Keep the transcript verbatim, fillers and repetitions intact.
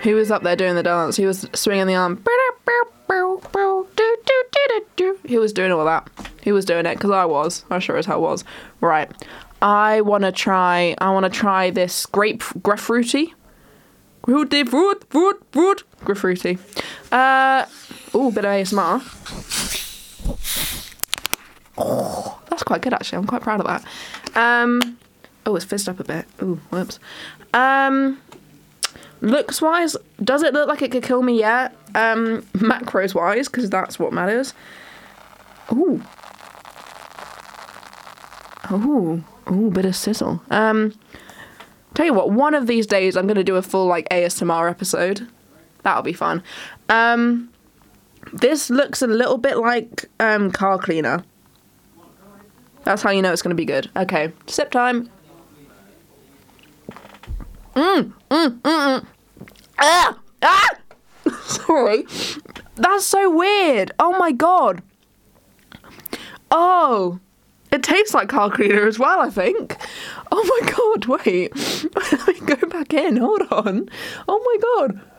He was up there doing the dance. He was swinging the arm. He was doing all that. He was doing it because I was. I sure as hell was. Right. I want to try. I want to try this grape grapefruity. Fruity, fruit, fruit, fruit. Grapefruity. Uh. Ooh, bit of A S M R. Oh, that's quite good actually. I'm quite proud of that. Um. Oh, it's fizzed up a bit. Ooh, whoops. Um. Looks wise, does it look like it could kill me? Yeah. Um. Macros wise, because that's what matters. Ooh. Ooh. Ooh, bit of sizzle. Um. Tell you what, one of these days I'm gonna do a full like A S M R episode. That'll be fun. Um. This looks a little bit like um car cleaner. That's how you know it's gonna be good. Okay, sip time. Mmm, mmm, mmm, mmm. Ah! Ah! Sorry. That's so weird. Oh my god. Oh. It tastes like car cleaner as well, I think. Oh my god, wait. Let me go back in. Hold on. Oh my god.